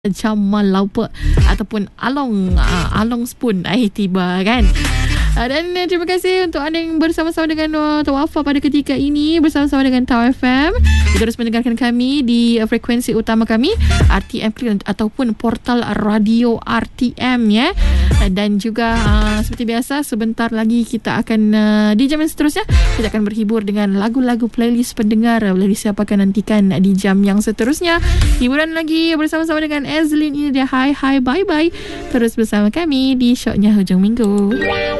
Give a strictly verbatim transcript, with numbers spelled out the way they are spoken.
Jamal Laupa ataupun Along uh, Along Spoon ai tiba kan. Uh, dan uh, terima kasih untuk anda yang bersama-sama dengan uh, Tawafa pada ketika ini, bersama-sama dengan Tau F M. Terus mendengarkan kami di uh, frekuensi utama kami R T M Clear ataupun portal radio R T M ya. Uh, dan juga uh, seperti biasa sebentar lagi kita akan uh, di jam yang seterusnya kita akan berhibur dengan lagu-lagu playlist pendengar. Playlist siapa akan nantikan di jam yang seterusnya. Hiburan lagi bersama-sama dengan Ezlin. Ini dia, hai hai bye bye. Terus bersama kami di Syoknya Hujung Minggu.